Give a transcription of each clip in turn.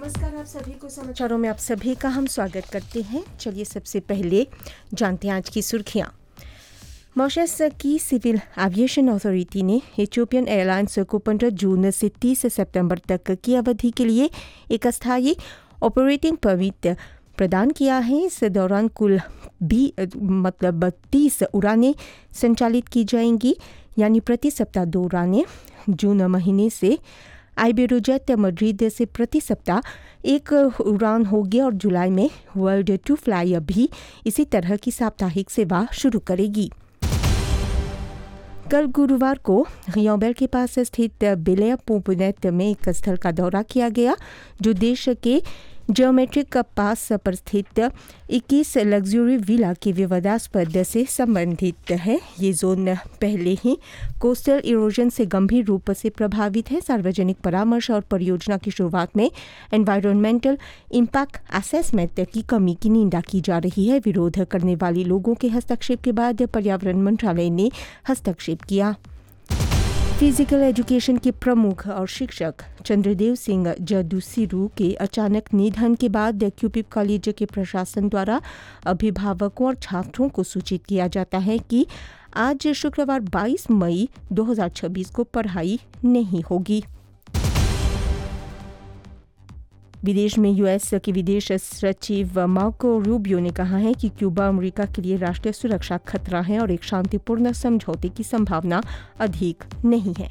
नमस्कार, आप सभी को समाचारों में आप सभी का हम स्वागत करते हैं। चलिए सबसे पहले जानते हैं आज की सुर्खियां। मॉरिशस की सिविल एविएशन अथॉरिटी ने इथियोपियन एयरलाइंस को 15 जून से 30 सितंबर तक की अवधि के लिए एक अस्थायी ऑपरेटिंग परमिट प्रदान किया है। इस दौरान कुल 30 उड़ानें संचालित की जाएंगी, यानी प्रति सप्ताह 2 उड़ानें। जून महीने से आइबेरोजेट मैड्रिड से प्रति सप्ताह 1 उड़ान होगी और जुलाई में वर्ल्ड टू फ्लाई भी इसी तरह की साप्ताहिक सेवा शुरू करेगी। कल गुरुवार को रियोबेल के पास स्थित बेलेया पोम्पोनेट में एक स्थल का दौरा किया गया, जो देश के जियोमेट्रिक पास पर स्थित 21 लग्जरी विला के विवादास्पद से संबंधित है। ये जोन पहले ही कोस्टल इरोजन से गंभीर रूप से प्रभावित है। सार्वजनिक परामर्श और परियोजना की शुरुआत में एनवायरमेंटल इम्पैक्ट असेसमेंट की कमी की निंदा की जा रही है। विरोध करने वाले लोगों के हस्तक्षेप के बाद पर्यावरण मंत्रालय ने हस्तक्षेप किया। फिजिकल एजुकेशन के प्रमुख और शिक्षक चंद्रदेव सिंह जदुसिरू के अचानक निधन के बाद क्यूपिप कॉलेज के प्रशासन द्वारा अभिभावकों और छात्रों को सूचित किया जाता है कि आज शुक्रवार 22 मई 2026 को पढ़ाई नहीं होगी। विदेश में यूएस के विदेश सचिव मार्को रूबियो ने कहा है कि क्यूबा अमेरिका के लिए राष्ट्रीय सुरक्षा खतरा है और एक शांतिपूर्ण समझौते की संभावना अधिक नहीं है।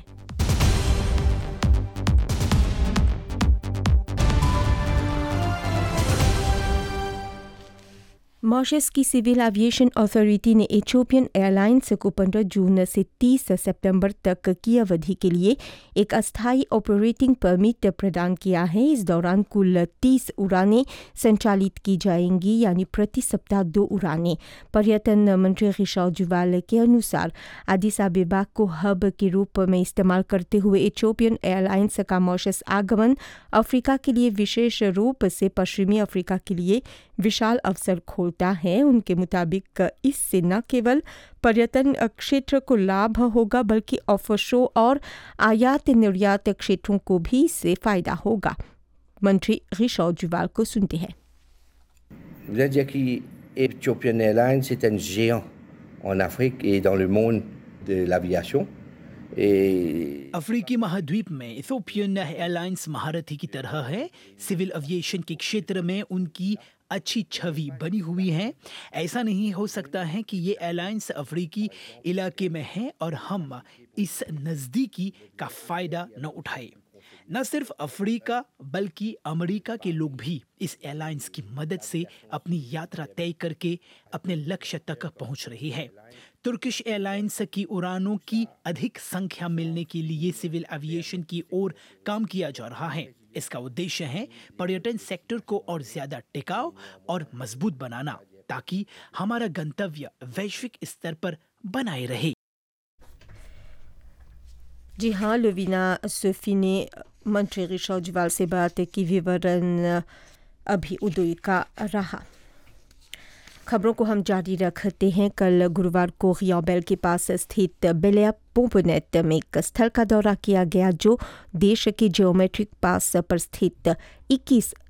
मॉरिशस की सिविल एविएशन अथॉरिटी ने इथियोपियन एयरलाइंस को 15 जून से 30 सितंबर तक की अवधि के लिए एक अस्थायी ऑपरेटिंग परमिट प्रदान किया है। इस दौरान कुल 30 उड़ानें संचालित की जाएंगी, यानी प्रति सप्ताह 2 उड़ानें। पर्यटन मंत्री रिशाद जुवाल के अनुसार एडिस अबेबा को हब के रूप में इस्तेमाल करते हुए इथियोपियन एयरलाइंस का मॉरिशस आगमन अफ्रीका के लिए, विशेष रूप से पश्चिमी अफ्रीका के लिए विशाल अवसर खोलता है। उनके मुताबिक इससे न केवल पर्यटन क्षेत्र को लाभ होगा, बल्कि ऑफशोर और आयात निर्यात क्षेत्रों को भी इससे फायदा होगा। मंत्री रिशाद जुवाल को सुनते हैं। Je veux dire qu'Ethiopian Airlines est un géant en Afrique et dans le monde de l'aviation. अफ्रीकी महाद्वीप में इथियोपियन एयरलाइंस महारथी की तरह है। सिविल एविएशन के क्षेत्र में उनकी अच्छी छवि बनी हुई है। ऐसा नहीं हो सकता है कि ये एयरलाइंस अफ्रीकी इलाके में है और हम इस नज़दीकी का फ़ायदा न उठाएं। न सिर्फ अफ्रीका बल्कि अमेरिका के लोग भी इस एयरलाइंस की मदद से अपनी यात्रा तय करके अपने लक्ष्य तक पहुंच रही है। तुर्किश एयरलाइंस की उड़ानों की अधिक संख्या मिलने के लिए सिविल एविएशन की ओर काम किया जा रहा है। इसका उद्देश्य है पर्यटन सेक्टर को और ज्यादा टिकाऊ और मजबूत बनाना, ताकि हमारा गंतव्य वैश्विक स्तर पर बनाए रहे। जी हाँ, लुवीना सोफी ने मंत्री रिशाद जुवाल से बात की। विवरण अभी उदय का रहा। खबरों को हम जारी रखते हैं। कल गुरुवार को रियोबेल के पास स्थित बेलेया पोम्पोनेट में एक स्थल का दौरा किया गया, जो देश के जियोमेट्रिक पास पर स्थित 21